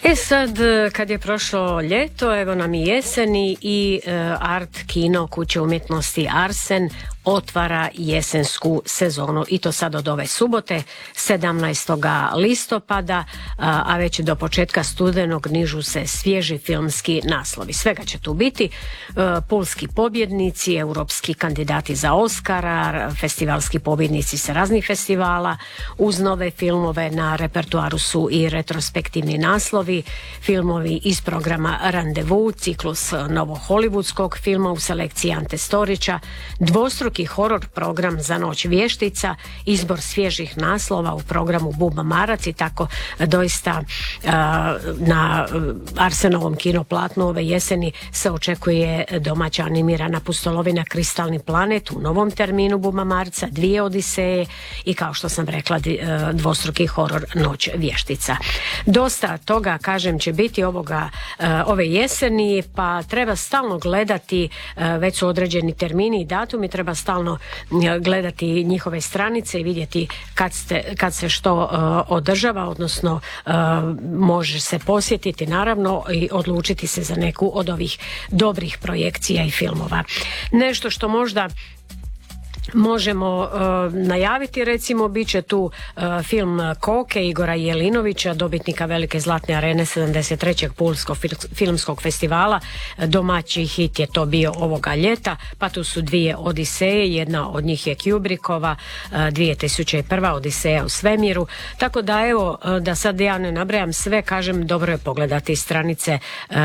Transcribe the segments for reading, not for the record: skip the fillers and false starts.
Sad, kad je prošlo ljeto, evo nam i jeseni i Art Kino Kuće umjetnosti Arsen otvara jesensku sezonu i to sad od ove subote 17. listopada, a već do početka studenog nižu se svježi filmski naslovi. Svega će tu biti pulski pobjednici, europski kandidati za Oscara, festivalski pobjednici sa raznih festivala. Uz nove filmove na repertuaru su i retrospektivni naslovi, filmovi iz programa Randevu, ciklus novo-hollywoodskog filma u selekciji Ante Storića, dvostruki horor program za Noć vještica, izbor svježih naslova u programu Buba Marac i tako doista na Arsenovom kinoplatnu ove jeseni se očekuje domaća animirana pustolovina Kristalni planet u novom terminu Buba Marca, 2 Odiseje i kao što sam rekla dvostruki horor Noć vještica. Dosta toga, kažem, će biti ove jeseni, pa treba stalno gledati, već su određeni termini i datumi, treba stalno gledati njihove stranice i vidjeti kad se što održava, odnosno može se posjetiti naravno i odlučiti se za neku od ovih dobrih projekcija i filmova. Nešto što možda možemo najaviti, recimo bit će tu film Koke Igora Jelinovića, dobitnika Velike zlatne arene 73. Pulskog filmskog festivala. Domaći hit je to bio ovoga ljeta, pa tu su 2 Odiseje, jedna od njih je Kubrickova 2001. Odiseja u svemiru, tako da evo, da sad ja ne nabrajam sve, kažem, dobro je pogledati stranice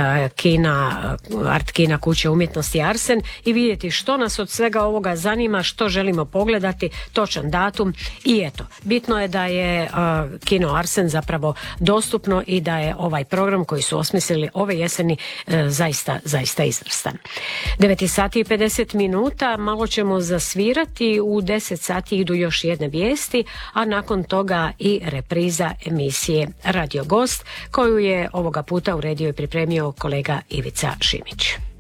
Art Kina Kuće umjetnosti Arsen i vidjeti što nas od svega ovoga zanima, što želimo pogledati, točan datum i eto, bitno je da je Kino Arsen zapravo dostupno i da je ovaj program koji su osmislili ove jeseni zaista izvrstan. 9 sati i 50 minuta, malo ćemo zasvirati, u 10 sati idu još jedne vijesti, a nakon toga i repriza emisije Radio Gost, koju je ovoga puta uredio i pripremio kolega Ivica Šimić.